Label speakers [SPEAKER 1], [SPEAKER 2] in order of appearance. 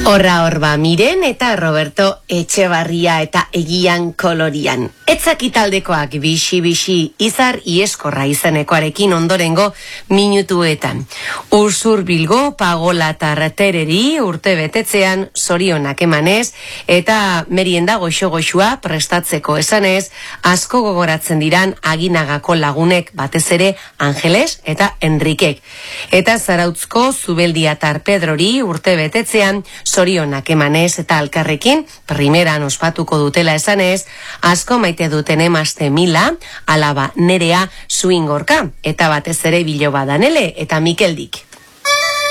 [SPEAKER 1] Horra Miren eta Roberto Etxebarria eta Egian Kolorian. Etzaki taldekoak bixi izar ieskorra izenekoarekin ondorengo minutuetan. Ursur Bilgo, Pagola Tartereri urte betetzean zorionak emanez eta merienda goxo-goxua prestatzeko esanez, asko gogoratzen diran Aginagako lagunek batez ere Angeles eta Enrikek. Eta Zarautzko Zubeldia Tarpedrori urte betetzean zorionak emanez eta alkarrekin primeran ospatuko dutela esanez, asko maite duten emazte Mila, alaba Nerea Suingorka, eta batez ere Biloba Danele eta Mikeldik.